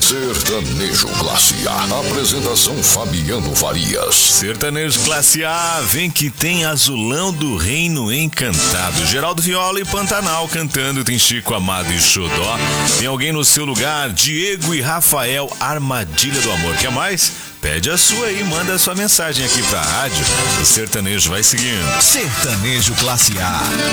Sertanejo Classe A. Apresentação Fabiano Farias. Sertanejo Classe A, vem que tem Azulão do Reino Encantado. Geraldo Viola e Pantanal cantando, tem Chico Amado e Xodó. Tem alguém no seu lugar, Diego e Rafael, Armadilha do Amor. Quer mais? Pede a sua aí, manda a sua mensagem aqui pra rádio. O sertanejo vai seguindo. Sertanejo Classe A.